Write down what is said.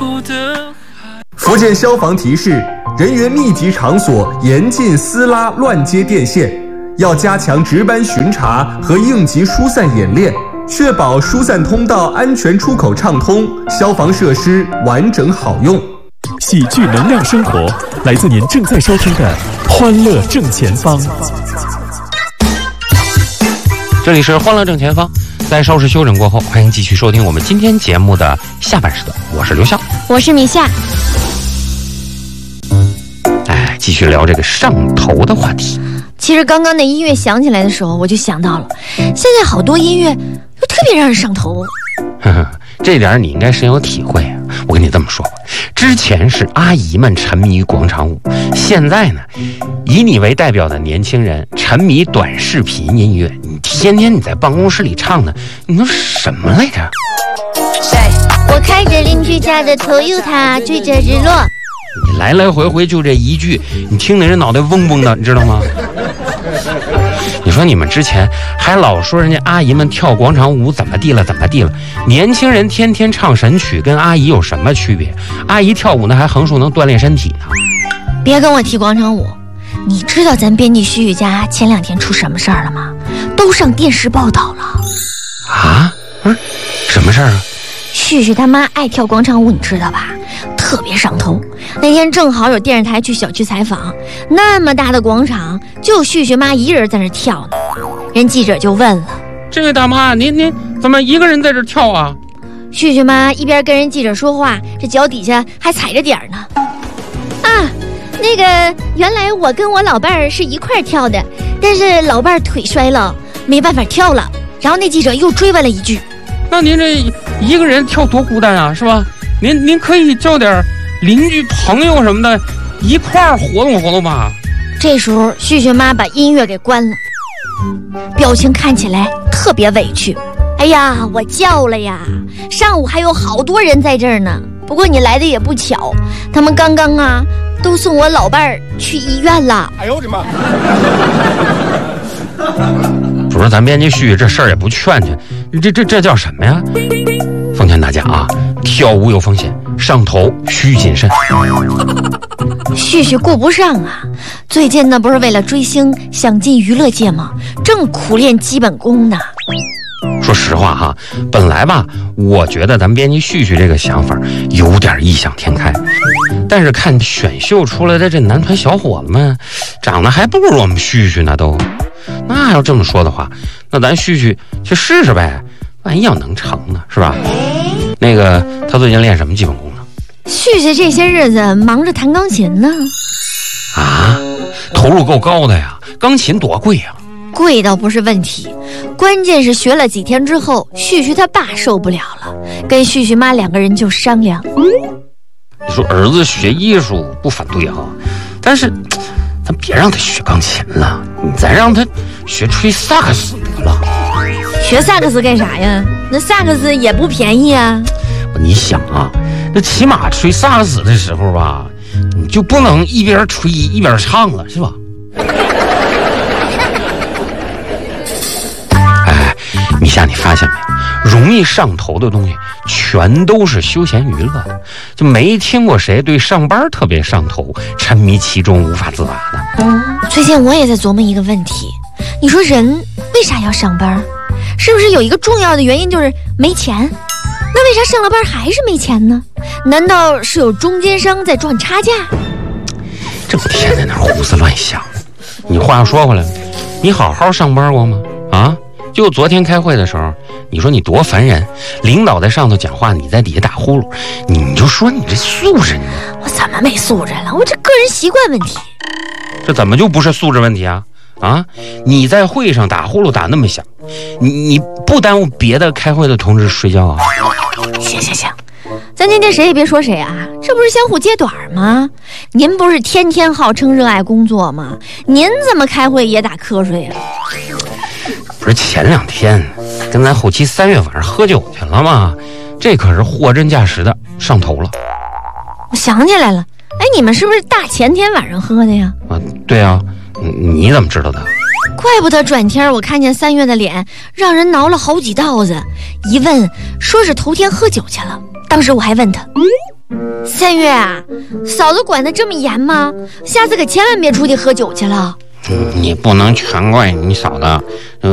福建消防提示：人员密集场所严禁撕拉乱接电线，要加强值班巡查和应急疏散演练，确保疏散通道安全出口畅通，消防设施完整好用。 喜剧能量生活，来自您正在收听的《欢乐正前方》。 这里是欢乐正前方，在稍事休整过后，欢迎继续收听我们今天节目的下半时段。我是刘笑， 我是米夏。 继续聊这个上头的话题。 其实刚刚那音乐响起来的时候，我就想到了，现在好多音乐又特别让人上头。 这点你应该深有体会啊！我跟你这么说吧，之前是阿姨们沉迷于广场舞，现在呢，以你为代表的年轻人沉迷短视频音乐。你天天你在办公室里唱的，你都什么来着？ 我开着邻居家的 Toyota， 追着日落。 你来来回回就这一句，你听得人脑袋嗡嗡的，你知道吗？你说你们之前还老说人家阿姨们跳广场舞怎么地了，年轻人天天唱神曲，跟阿姨有什么区别？阿姨跳舞呢还横竖能锻炼身体呢。 别跟我提广场舞，你知道咱编辑徐宇家前2天出什么事儿了吗？都上电视报道了。 啊？什么事儿啊？ 旭旭他妈爱跳广场舞，你知道吧？特别上头。那天正好有电视台去小区采访，那么大的广场，就旭旭妈一人在那跳呢。人记者就问了：“ 这位大妈，您怎么一个人在这跳啊？” 旭旭妈一边跟人记者说话，这脚底下还踩着点儿呢。啊，那个原来我跟我老伴儿是一块跳的，但是老伴儿腿摔了，没办法跳了。然后那记者又追问了一句：“ 那您这一个人跳多孤单啊，是吧？您可以叫点邻居朋友什么的一块儿活动活动吧。” 这时候旭旭妈把音乐给关了，表情看起来特别委屈。哎呀，我叫了呀，上午还有好多人在这儿呢。不过你来的也不巧，他们刚刚都送我老伴儿去医院了。哎呦我的妈！ 主说咱编辑旭这事儿也不劝劝，这叫什么呀？奉劝大家啊，跳舞有风险，上头需谨慎。 旭旭顾不上啊，最近那不是为了追星想进娱乐界吗？正苦练基本功呢。 说实话哈，本来吧，我觉得咱们编辑旭旭这个想法有点异想天开，但是看选秀出来的这男团小伙子们，长得还不如我们旭旭呢都。那要这么说的话，那咱旭旭去试试呗，万一要能成呢，是吧？那个他最近练什么基本功呢？ 旭旭这些日子忙着弹钢琴呢。 啊，投入够高的呀，钢琴多贵呀。 贵倒不是问题，关键是学了几天之后，旭旭他爸受不了了，跟旭旭妈2个人就商量。 你说儿子学艺术不反对哈，但是咱别让他学钢琴了，咱让他学吹萨克斯得了。 学萨克斯干啥呀？那萨克斯也不便宜啊。 你想啊，那起码吹萨克斯的时候吧，你就不能一边吹一边唱了，是吧？米夏，你发现没有？容易上头的东西全都是休闲娱乐，就没听过谁对上班特别上头，沉迷其中无法自拔的。 最近我也在琢磨一个问题，你说人为啥要上班？是不是有一个重要的原因就是没钱？那为啥上了班还是没钱呢？难道是有中间商在赚差价？ 整天在那胡思乱想。你话又说回来了，你好好上班过吗？啊？就昨天开会的时候，你说你多烦人，领导在上头讲话，你在底下打呼噜，你就说你这素质呢？ 我怎么没素质了？我这个人习惯问题。 这怎么就不是素质问题啊？啊，你在会上打呼噜打那么响，你不耽误别的开会的同志睡觉啊？ 行，咱今天谁也别说谁啊，这不是相互揭短吗？您不是天天号称热爱工作吗？您怎么开会也打瞌睡啊？ 不是前2天跟咱后期3月晚上喝酒去了吗？这可是货真价实的上头了。 我想起来了，哎，你们是不是大前天晚上喝的呀？ 啊，对啊，你怎么知道的？ 怪不得转天我看见3月的脸让人挠了好几道子，一问说是头天喝酒去了。当时我还问他， 三月啊，嫂子管得这么严吗？下次可千万别出去喝酒去了。 你不能全怪你嫂子，